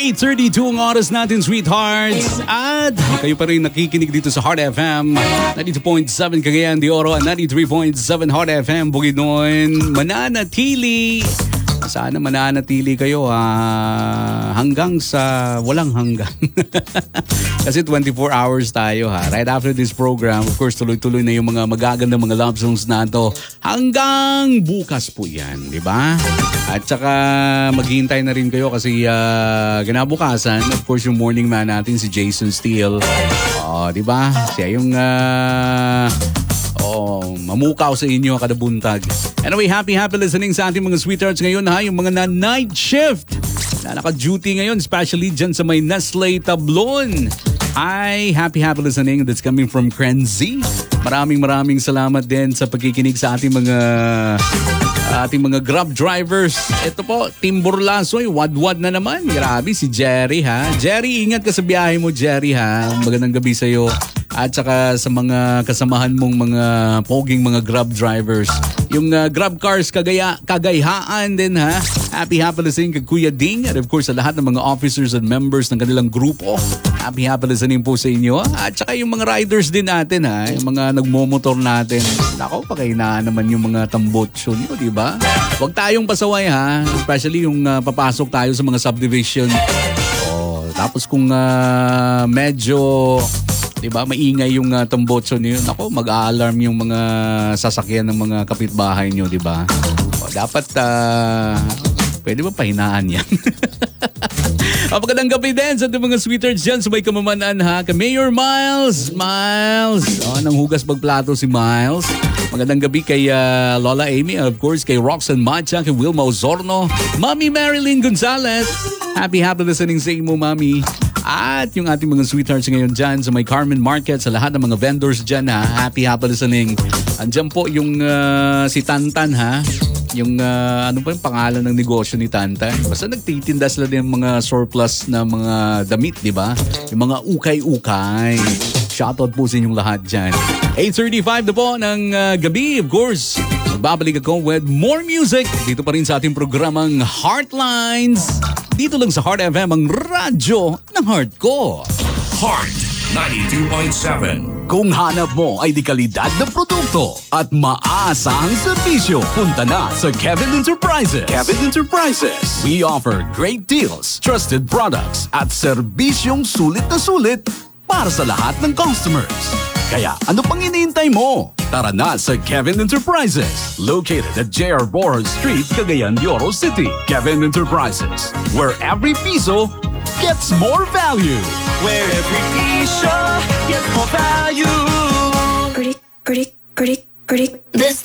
8:32 ang oras natin, sweethearts. At kayo pa rin nakikinig dito sa Heart FM 92.7 Cagayan de Oro at 93.7 Heart FM Bukidnon. Mananatili. Sana mananatili kayo hanggang sa walang hanggan. Kasi 24 hours tayo Right after this program, of course, tuloy-tuloy na yung mga magagandang mga love songs na to. Hanggang bukas po yan, di ba? At saka maghihintay na rin kayo kasi ganabukasan, of course, yung morning man natin si Jason Steele. Di ba? Siya yung mamukaw sa inyo kada buntag. Anyway, happy listening sa ating mga sweethearts ngayon yung mga na-night shift na naka-duty ngayon, especially dyan sa may Nestle Tablon. Hi, happy listening. That's coming from Krenzy. Maraming salamat din sa pagkikinig sa ating mga Grab drivers. Ito po, Team Burlasoy, wad na naman. Grabe si Jerry Jerry, ingat ka sa biyahe mo, Jerry Magandang gabi sa'yo. At saka sa mga kasamahan mong mga poging mga Grab drivers. Yung Grab cars kagayhaan din Happy listening kay Kuya Ding. And of course sa lahat ng mga officers and members ng kanilang grupo. Happy listening po sa inyo. At saka yung mga riders din natin yung mga nagmomotor natin. Nako, pakainaan naman yung mga tambotso nyo, di ba? Huwag tayong pasaway especially yung papasok tayo sa mga subdivision. Tapos kung medyo diba, maingay yung tambotso niyo. Nako, mag-a-alarm yung mga sasakyan ng mga kapitbahay niyo, di ba? Dapat pwede ba pahinaan yan? Magandang gabi din sa ating mga sweethearts dyan sa may kamamanan kay Mayor Miles. Nang hugas magplato si Miles. Magandang gabi kay Lola Amy, of course kay Roxanne Macha, kay Wilma Osorno, Mami Marilyn Gonzalez. Happy listening sa mo, Mami. At yung ating mga sweethearts ngayon dyan sa may Carmen Market, sa lahat ng mga vendors dyan happy listening. Andyan po yung si Tantan yung ano pa yung pangalan ng negosyo ni Tantan. Basta nagtitinda sila din mga surplus na mga damit, di ba? Yung mga ukay-ukay. Shoutout po sa inyong lahat dyan. 8:35 na po ng gabi, of course. Magbabalik ako with more music dito pa rin sa ating programang Heartlines. Dito lang sa Heart FM, ang radyo ng heart ko. Heart 92.7. Kung hanap mo ay di kalidad na produkto at maasahang serbisyo, punta na sa Kevin Enterprises. Kevin Enterprises. We offer great deals, trusted products at serbisyong sulit na sulit para sa lahat ng customers. Kaya ano pang iniintay mo? Tara na sa Kevin Enterprises, located at J.R. Boros Street, Cagayan de Oro City. Kevin Enterprises, where every piso gets more value. Where every piso gets more value. Pretty. This